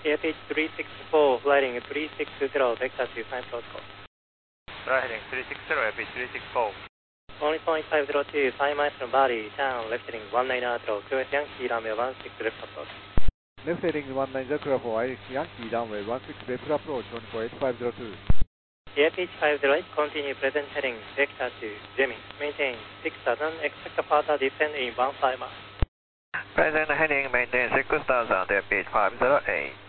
Airpage 364, flying 360, vector to climb protocol. Heading 360, Airpage 364. Only point 502, 5 miles from Bali, town, left heading 19 0, QS Yankee, runway 16 left approach. Left heading 19 for Yankee, runway 16 left approach, 148,502. Airpage 508, continue present heading, vector to Gemini, maintain 6000, expect further descent in 15 miles. Present heading, maintain 6000, Airpage 508.